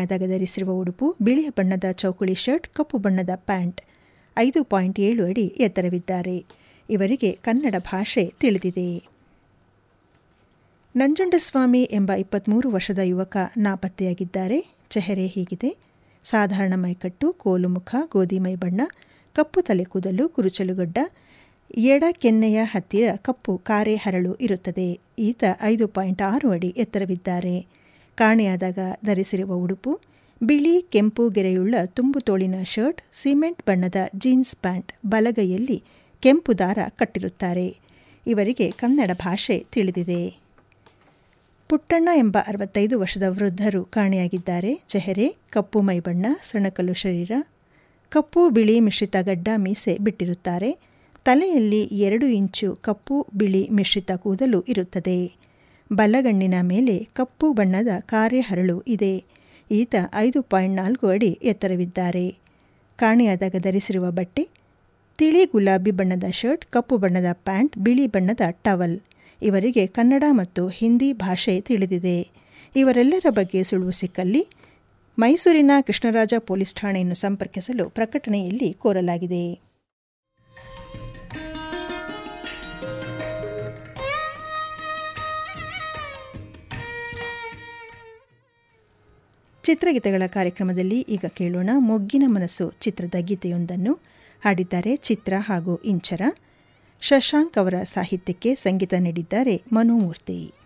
ಕಾಣೆಯಾದಾಗ ಧರಿಸಿರುವ ಉಡುಪು ಬಿಳಿಯ ಬಣ್ಣದ ಚೌಕುಳಿ ಶರ್ಟ್, ಕಪ್ಪು ಬಣ್ಣದ ಪ್ಯಾಂಟ್. 5.7 ಅಡಿ ಎತ್ತರವಿದ್ದಾರೆ. ಇವರಿಗೆ ಕನ್ನಡ ಭಾಷೆ ತಿಳಿದಿದೆ. ನಂಜುಂಡಸ್ವಾಮಿ ಎಂಬ 23 ವರ್ಷದ ಯುವಕ ನಾಪತ್ತೆಯಾಗಿದ್ದಾರೆ. ಚೆಹರೆ ಹೀಗಿದೆ: ಸಾಧಾರಣ ಮೈಕಟ್ಟು, ಕೋಲು ಮುಖ, ಗೋಧಿ ಮೈ ಬಣ್ಣ, ಕಪ್ಪು ತಲೆ ಕೂದಲು, ಕುರುಚಲುಗಡ್ಡ, ಎಡ ಕೆನ್ನೆಯ ಹತ್ತಿರ ಕಪ್ಪು ಕಾರೆ ಹರಳು ಇರುತ್ತದೆ. ಈತ 5.6 ಅಡಿ ಎತ್ತರವಿದ್ದಾರೆ. ಕಾಣೆಯಾದಾಗ ಧರಿಸಿರುವ ಉಡುಪು ಬಿಳಿ ಕೆಂಪು ಗೆರೆಯುಳ್ಳ ತುಂಬು ತೋಳಿನ ಶರ್ಟ್, ಸಿಮೆಂಟ್ ಬಣ್ಣದ ಜೀನ್ಸ್ ಪ್ಯಾಂಟ್, ಬಲಗೈಯಲ್ಲಿ ಕೆಂಪು ದಾರ ಕಟ್ಟಿರುತ್ತಾರೆ. ಇವರಿಗೆ ಕನ್ನಡ ಭಾಷೆ ತಿಳಿದಿದೆ. ಪುಟ್ಟಣ್ಣ ಎಂಬ 65 ವರ್ಷದ ವೃದ್ಧರು ಕಾಣೆಯಾಗಿದ್ದಾರೆ. ಚೆಹರೆ ಕಪ್ಪು ಮೈಬಣ್ಣ, ಸಣಕಲು ಶರೀರ, ಕಪ್ಪು ಬಿಳಿ ಮಿಶ್ರಿತ ಗಡ್ಡ ಮೀಸೆ ಬಿಟ್ಟಿರುತ್ತಾರೆ. ತಲೆಯಲ್ಲಿ 2 ಇಂಚು ಕಪ್ಪು ಬಿಳಿ ಮಿಶ್ರಿತ ಕೂದಲು ಇರುತ್ತದೆ. ಬಲಗಣ್ಣಿನ ಮೇಲೆ ಕಪ್ಪು ಬಣ್ಣದ ಕಾರೆ ಹರಳು ಇದೆ. ಈತ 5.4 ಅಡಿ ಎತ್ತರವಿದ್ದಾರೆ. ಕಾಣೆಯಾದಾಗ ಧರಿಸಿರುವ ಬಟ್ಟೆ ತಿಳಿ ಗುಲಾಬಿ ಬಣ್ಣದ ಶರ್ಟ್, ಕಪ್ಪು ಬಣ್ಣದ ಪ್ಯಾಂಟ್, ಬಿಳಿ ಬಣ್ಣದ ಟವಲ್. ಇವರಿಗೆ ಕನ್ನಡ ಮತ್ತು ಹಿಂದಿ ಭಾಷೆ ತಿಳಿದಿದೆ. ಇವರೆಲ್ಲರ ಬಗ್ಗೆ ಸುಳಿವು ಸಿಕ್ಕಲ್ಲಿ ಮೈಸೂರಿನ ಕೃಷ್ಣರಾಜ ಪೊಲೀಸ್ ಠಾಣೆಯನ್ನು ಸಂಪರ್ಕಿಸಲು ಪ್ರಕಟಣೆಯಲ್ಲಿ ಕೋರಲಾಗಿದೆ. ಚಿತ್ರಗೀತೆಗಳ ಕಾರ್ಯಕ್ರಮದಲ್ಲಿ ಈಗ ಕೇಳೋಣ ಮೊಗ್ಗಿನ ಮನಸ್ಸು ಚಿತ್ರದ ಗೀತೆಯೊಂದನ್ನು. ಹಾಡಿದ್ದಾರೆ ಚಿತ್ರ ಹಾಗೂ ಇಂಚರ. ಶಶಾಂಕ್ ಅವರ ಸಾಹಿತ್ಯಕ್ಕೆ ಸಂಗೀತ ನೀಡಿದ್ದಾರೆ ಮನೋಮೂರ್ತಿ.